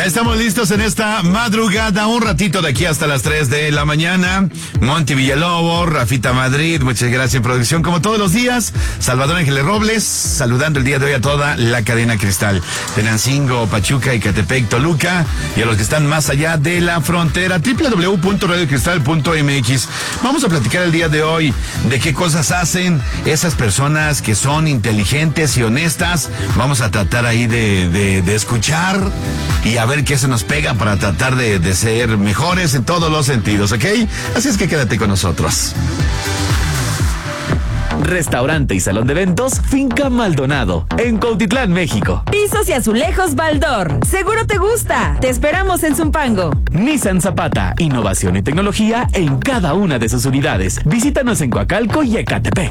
Ya estamos listos en esta madrugada, un ratito de aquí hasta las 3 de la mañana. Monty Villalobos, Rafita Madrid, muchas gracias en producción, como todos los días. Salvador Ángeles Robles, saludando el día de hoy a toda la cadena Cristal. Tenancingo, Pachuca, Ecatepec, Toluca, y a los que están más allá de la frontera, www.radiocristal.mx. Vamos a platicar el día de hoy de qué cosas hacen esas personas que son inteligentes y honestas. Vamos a tratar ahí de escuchar y a ver qué se nos pega para tratar de ser mejores en todos los sentidos, ¿ok? Así es que quédate con nosotros. Restaurante y salón de eventos Finca Maldonado, en Cuautitlán, México. Pisos y azulejos Baldor. Seguro te gusta. Te esperamos en Zumpango. Nissan Zapata, innovación y tecnología en cada una de sus unidades. Visítanos en Coacalco y Ecatepec.